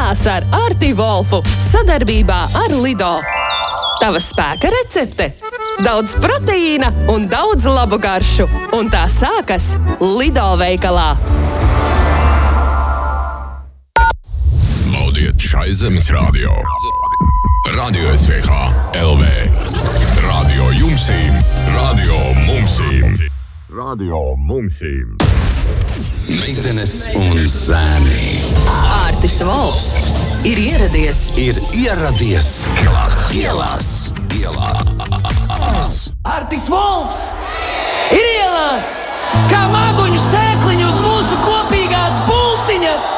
Skanās ar Arti Volfu sadarbībā ar Lido. Tava spēka recepte? Daudz proteīna un daudz labu garšu. Un tā sākas Lido veikalā. Laudiet šai zemes radio. Radio SVH LV. Radio jumsīm. Radio mumsīm. Radio mumsīm. Meitenes un zēni. Artis Volfs ir ieradies. Ielās. Artis Volfs ir ielās, kā mākoņu sēkliņu uz mūsu kopīgās pulciņas.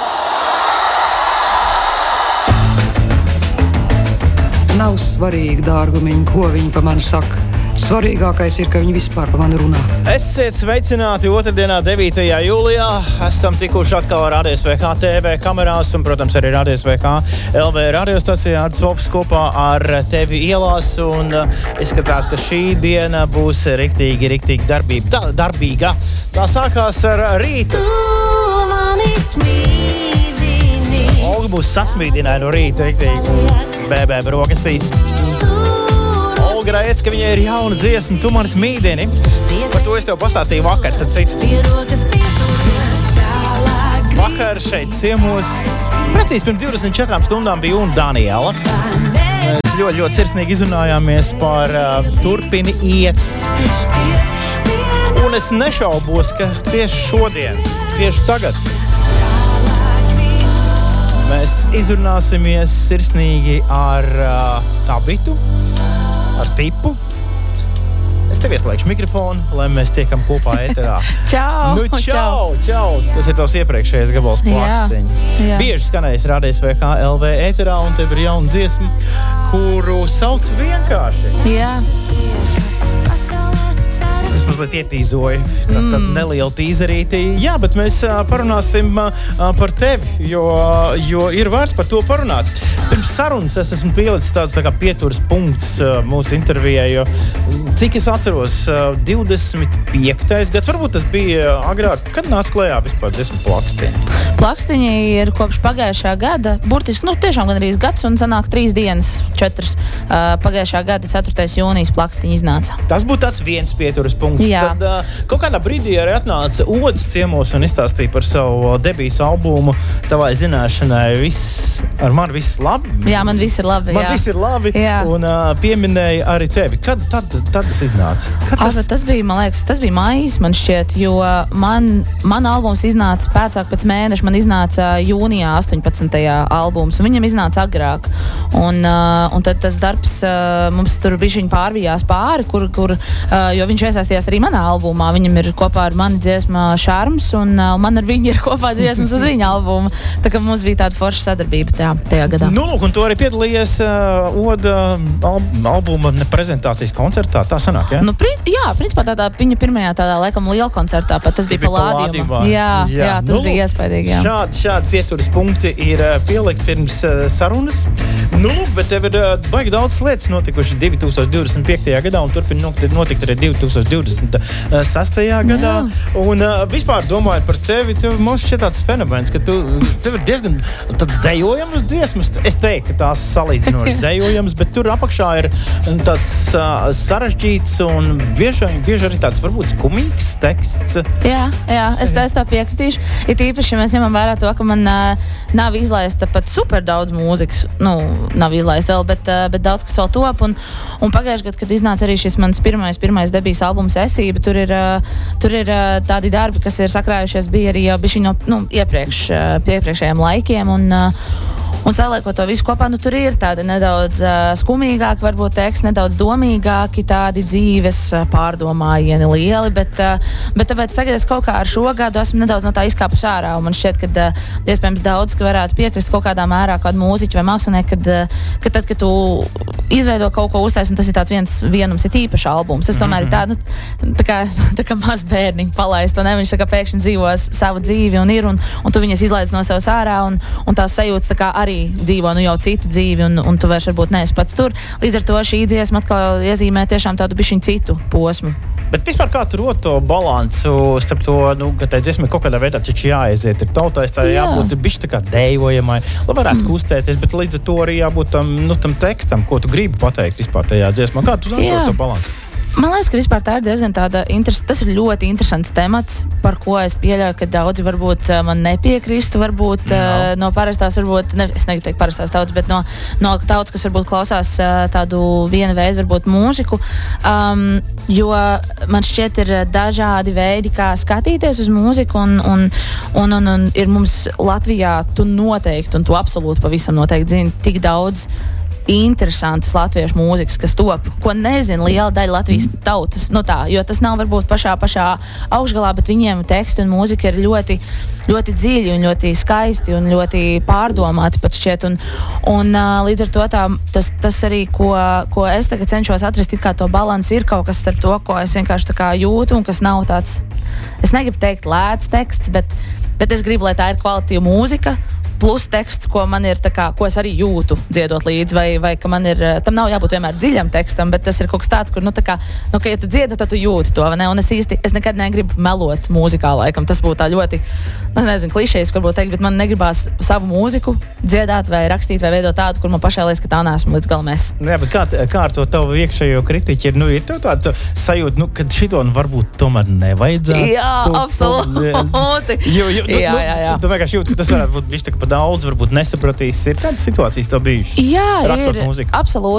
Nav svarīgi, dārgumiņi, ko viņi pa mani saka. Svarīgākais ir, ka viņi vispār pa mani runā. Esiet sveicināti otrdienā 9. jūlijā. Esam tikuši atkal Radio SVH TV kamerās un, protams, arī Radio SVH LV radiostacijā. Artis Volfs kopā ar tevi ielās un izskatās, ka šī diena būs riktīgi darbīga. Tā sākās ar rītu. Olga būs sasmīdināja no rīta riktīgi bēbē brokastīs. Olga reiz, ka viņai ir jauna dziesma, Tu manis mīdini. Par to es tev pastāstīju vakar, tad citu. Vakar šeit ciemos, precīzi pirms 24 stundām bija un Daniela. Mēs ļoti sirsnīgi izrunājāmies par turpini iet. Un es nešaubos, ka tieši šodien, tieši tagad, mēs izrunāsimies sirsnīgi ar Tabitu, ar Tipu. Es tev ieslēgšu mikrofonu, lai mēs tiekam kopā ēterā. Čau! Čau! Tas ir tavs iepriekšējais gabals plakstiņš. Jā. Bieži skanējis Radio SVH LV ēterā, un tev ir jauna dziesma, kuru sauc vienkārši. Jā. Es mazliet ietīzoju, tāda neliela tīzerīti. Jā, bet mēs parunāsim par tevi, jo ir vērts par to parunāt. Pirms sarunas es esmu pielicis tādus tā kā pieturas punktus mūsu intervijai, jo cik es atceros, 25. gads, varbūt tas bija agrāk, kad nāca klajā vispār dziesmu plakstiņi? Plakstiņi ir kopš pagājušā gada, burtiski, tiešām gan arī gads un sanāk 3 dienas, 4. Pagājušā gada 4. jūnijas plakstiņi iznāca. Tas būtu tāds viens pieturas punkts. Jā. Tad kaut kādā brīdī arī atnāca Ods ciemos un izstāstīja par savu debijas albumu. Tavai zināšanai ar mani viss labi? Jā, man viss ir labi. Man viss ir labi. Jā. Un pieminēja arī tevi. Kad tas iznāca? Tas bija, man liekas, tas bija maijs, man šķiet, jo man albums iznāca pēc mēneša, man iznāca jūnijā 18. albums, un viņam iznāca agrāk. Un tad tas darbs mums tur bišķiņ pārvijās pāri, jo viņš iesaistījās arī manā albumā. Viņam ir kopā ar mani dziesma Šarms, un man ar viņu ir kopā dziesmas uz viņa albuma. Tā kā mums bija tāda forša sadarbība tajā gadā. Un tu arī piedalījies Oda albuma prezentācijas koncertā. Tā sanāk, ja? Principā viņa pirmajā tādā laikam liela koncertā, pat tas bija Palādījumā. Jā, tas bija iespaidīgi. Šādi pieturas punkti ir pielikt pirms sarunas. Bet tev ir baigi daudz lietas notikuši 2025. gadā un turpina notikt arī 2026. gadā. Un vispār domājot par tevi, tev mums šķiet tāds fenomens, ka tev ir diezgan tāds dejojamas dziesmas. Es teiktu, ka tās salīdzinoši dejojamas, bet tur apakšā ir tāds sarežģīts un bieži arī tāds varbūt skumīgs teksts. Jā, es tā piekritīšu. Ir īpaši, ja mēs ņemam vērā to, ka man nav izlaista pat super daudz mūzikas. Nav izlaista vēl, bet daudz kas vēl top. Un pagājušajā gadā, kad iznāca arī šis mans pirmais debijas albums Esība, tur ir tādi darbi, kas ir sakrājušies, bija arī jau bišķi no iepriekšējiem laikiem. Un saliekot to visu kopā, tur ir tādi nedaudz skumīgāki, varbūt teksti, nedaudz domīgāki, tādi dzīves pārdomājieni lieli, bet tāpēc tagad es kaut kā ar šo gadu esmu nedaudz no tā izkāpus ārā, un man šķiet, ka iespējams daudz, ka varētu piekrist kaut kādā mērā kādu mūziķu vai mākslinieku, ka tad, kad tu izveido kaut ko uztais, un tas ir tāds vienums, ir īpašs albums. Tas tomēr ir tā kā maz bērniņi palaist, un viņš tā kā pēkšņi dzīvos savu dzīvi un tu viņas izlaidz no savas ārā, un tās sajūtas tā kā arī dzīvo jau citu dzīvi, un tu vairs varbūt neesi pats tur. Līdz ar to šī dziesma atkal iezīmē tiešām tādu bišķiņu citu posmu. Bet vispār kā tu rod to balansu starp to, ka tai dziesmai kaut kādā veidā taču jāaiziet. Ir tautais, tā jābūt bišķi tā kā dējojamai, lai varētu kustēties, bet līdz ar to arī jābūt tam tekstam, ko tu gribi pateikt vispār tajā dziesmā. Kā tu atrod to balansu? Man liekas, ka vispār tā ir diezgan tāda tas ir ļoti interesants temats, par ko es pieļauju, ka daudzi varbūt man nepiekristu, varbūt no parastās, varbūt, es negribu teikt parastās tautas, bet no tautas, kas varbūt klausās tādu vienu veidu, varbūt mūziku, jo man šķiet ir dažādi veidi, kā skatīties uz mūziku, un ir mums Latvijā, tu noteikti, un tu absolūti pavisam noteikti zini, tik daudz interesantas latviešu mūzikas, kas top, ko nezina liela daļa Latvijas tautas, jo tas nav varbūt pašā augšgalā, bet viņiem teksti un mūzika ir ļoti, ļoti dziļi un ļoti skaisti un ļoti pārdomāti pat šķiet, un līdz ar to tas arī, ko es tagad cenšos atrast, it kā to balansu ir kaut kas starp to, ko es vienkārši tā kā jūtu un kas nav tāds, es negribu teikt lēts teksts, bet es gribu, lai tā ir kvalitīva mūzika, plus teksts, ko man ir, ko es arī jūtu dziedot līdzi, vai ka man ir, tam nav jābūt vienmēr dziļam tekstam, bet tas ir kaut kas tāds, kur, ja tu dziedu, tad tu jūti to, vai ne? Un es nekad negribu melot mūzikā, laikam, tas būtu tā ļoti, nezinu, klišejs, varbūt teikt, bet man negribās savu mūziku dziedāt vai rakstīt vai veidot tādu, kur man pašai liekas, ka tā neesmu līdz galamēs. Jā, bet kā ar to tavu iekšējo kritiķi ir, ir tev tāda sajūta, kad šito varbūt tomēr nevajadzētu? Jā, absolūti. Jā. Tu vienkārši jūti, ka tas varētu būt višķi tā, ka daudz varbūt nesapratīs. Ir tādas situācijas tev bijušas? Jā, ir. Absolūti.